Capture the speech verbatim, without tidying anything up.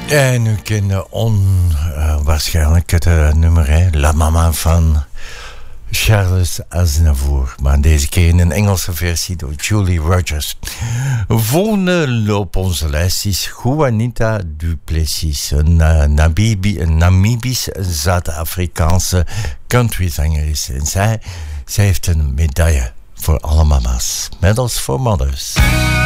En u kent onwaarschijnlijk uh, het uh, nummer, hè? La Mama van Charles Aznavour. Maar deze keer in een Engelse versie door Julie Rogers. Volgende op onze lijst is Juanita Du Plessis. Een, uh, Namibi- een Namibisch-Zuid-Afrikaanse countryzangeres. En zij, zij heeft een medaille voor alle mama's. Medals for Mothers.